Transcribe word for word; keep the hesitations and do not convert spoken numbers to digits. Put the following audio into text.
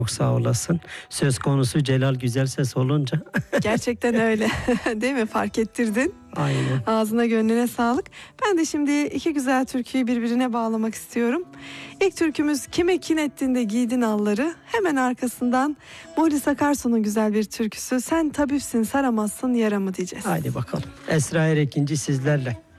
Çok sağ olasın. Söz konusu Celal güzel ses olunca. Gerçekten öyle. Değil mi? Fark ettirdin. Aynen. Ağzına gönlüne sağlık. Ben de şimdi iki güzel türküyü birbirine bağlamak istiyorum. İlk türkümüz Kime kin ettin de giydin alları. Hemen arkasından Muhlis Akarsu'nun güzel bir türküsü Sen tabipsin saramazsın yaramı diyeceğiz. Haydi bakalım. Esra Erekinci sizlerle.